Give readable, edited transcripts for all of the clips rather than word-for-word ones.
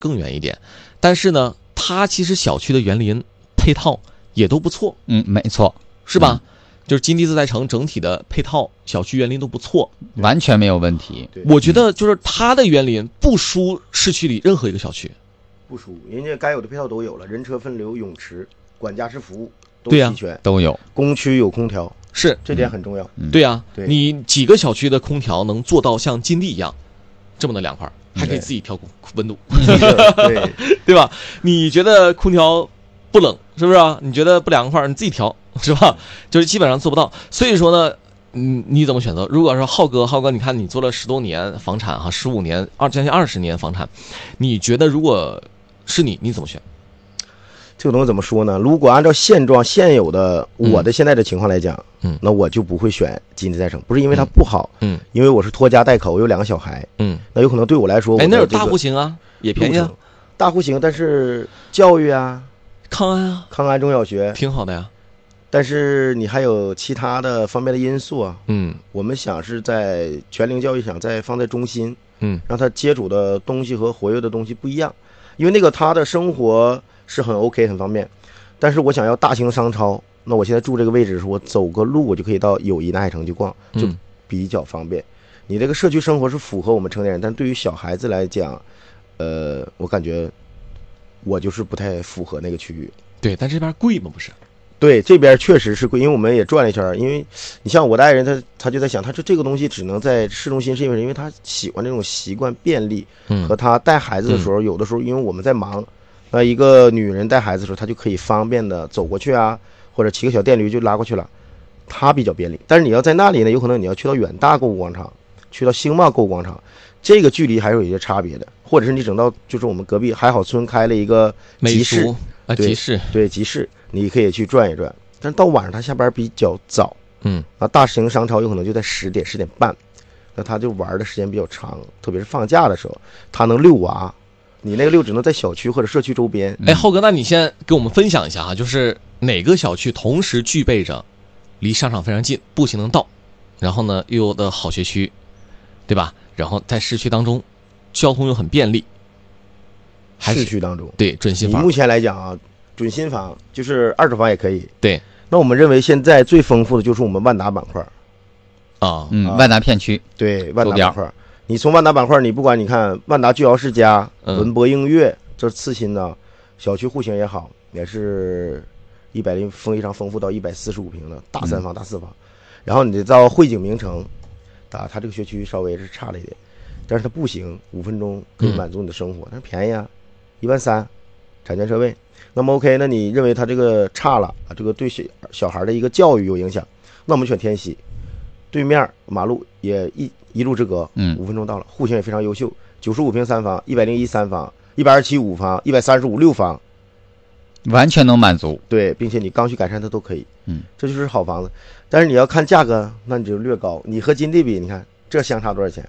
更远一点。但是呢，它其实小区的园林配套也都不错， 没错， 是吧？就是金地自在城整体的配套小区园林都不错， 完全没有问题。 我觉得就是它的园林不输市区里任何一个小区， 不输，人家该有的配套都有了，人车分流、泳池、管家式服务都对呀齐全， 都有。 公区有空调， 是这点很重要。 对呀， 对你几个小区的空调能做到像金地一样这么的凉快，还可以自己调温度， 对对吧？你觉得空调不冷是不是啊？你觉得不凉快，你自己调是吧？就是基本上做不到。所以说呢，你怎么选择？如果说浩哥，你看你做了10多年房产哈，15年将近20年房产，你觉得如果是你怎么选？ 这个东西怎么说呢？如果按照现状现有的我的现在的情况来讲，那我就不会选金地在城，不是因为它不好，因为我是拖家带口，我有2个小孩，那有可能对我来说， 那有大户型啊，也便宜啊， 大户型，但是教育啊， 康安中小学挺好的呀， 但是你还有其他的方面的因素啊，我们想是在全龄教育想再放在中心，让他接触的东西和活跃的东西不一样，因为那个他的生活是很 OK 很方便，但是我想要大型商超，那我现在住这个位置是我走个路我就可以到友谊南海城去逛，就比较方便。你这个社区生活是符合我们成年人，但对于小孩子来讲，我感觉我就是不太符合那个区域。 对，但这边贵吗？不是？ 对，这边确实是贵，因为我们也转了一圈。因为你像我的爱人，他就在想，他说这个东西只能在市中心，是因为他喜欢这种习惯便利，和他带孩子的时候，有的时候因为我们在忙。那一个女人带孩子的时候，她就可以方便的走过去啊，或者骑个小电驴就拉过去了，它比较便利。但是你要在那里呢，有可能你要去到远大购物广场，去到星茂购物广场，这个距离还是有一些差别的。或者是你整到就是我们隔壁海好村开了一个集市啊，集市对集市，你可以去转一转。但是到晚上他下班比较早，大型商超有可能就在10点10点半，那他就玩的时间比较长，特别是放假的时候，他能遛娃。你那个遛只能在小区或者社区周边。 浩哥，那你先给我们分享一下哈，就是哪个小区同时具备着离商场非常近，步行能到，然后呢又有的好学区，对吧？然后在市区当中，交通又很便利。 市区当中， 对，准新房。 目前来讲啊，准新房就是2手房也可以。 对， 那我们认为现在最丰富的就是我们万达板块万达片区， 对，万达板块。你从万达板块，你不管你看万达巨豪世家、文博映月，这次新的小区户型也好，也是100非常丰富到145平的大3房、大4房。然后你到汇景名城，它这个学区稍微是差了一点，但是它步行5分钟可以满足你的生活，但是便宜啊，13000，产权车位。那么 OK， 那你认为它这个差了啊？这个对小孩的一个教育有影响，那我们选天喜，对面马路也一路之隔，5分钟到了，户型也非常优秀，95平3房，101 3房，127 5房，135 6房， 完全能满足。 对，并且你刚需改善它都可以，这就是好房子。但是你要看价格，那你就略高。你和金地比，你看这相差多少钱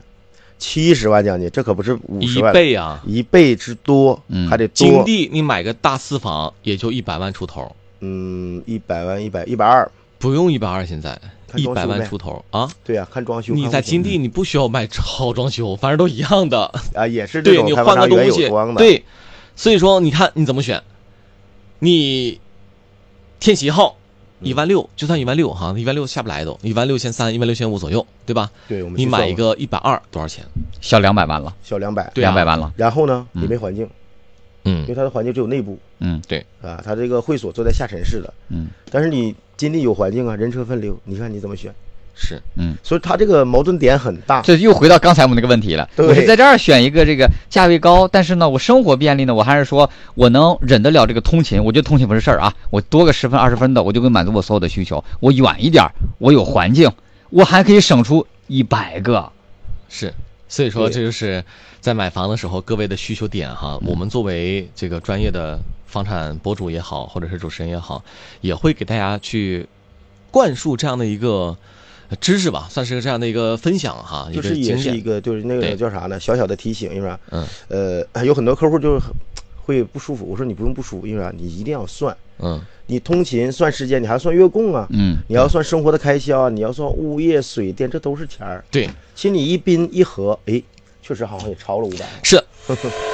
？70万将近，这可不是50万， 1倍啊 ，1倍之多，还得多。 金地你买个大4房也就100万出头 ，100万120， 不用120，现在100万出头啊。 对啊，看装修。 你在金地你不需要买超装修，反正都一样的啊，也是这种对，你换个东西， 对， 所以说你看你怎么选？你天喜号16000，就算16000哈，16000下不来都16300、16500左右，对吧？ 对，我们你买一个120多少钱？ 小200万了， 小200， 对啊 ，200万了。 然后呢，也没环境，因为它的环境只有内部， 对啊，它这个会所坐在下沉式的，但是你金地有环境啊，人车分流，你看你怎么选？ 是， 所以它这个矛盾点很大。 这又回到刚才我们那个问题了。我是在这儿选一个这个价位高，但是呢，我生活便利呢，我还是说我能忍得了这个通勤。我觉得通勤不是事儿啊，我多个10分20分的，我就可以满足我所有的需求。我远一点，我有环境，我还可以省出100个。 是，所以说这就是在买房的时候各位的需求点哈。我们作为这个专业的房产博主也好，或者是主持人也好，也会给大家去灌输这样的一个知识吧，算是这样的一个分享哈， 就是也是一个就是那个叫啥呢，小小的提醒，是吧？有很多客户就是会不舒服，我说你不用不舒服，因为啥？你一定要算，你通勤算时间，你还要算月供啊，你要算生活的开销，你要算物业、水电，这都是钱儿。 对， 其实你一拼一合，哎，确实好像也超了500。 是。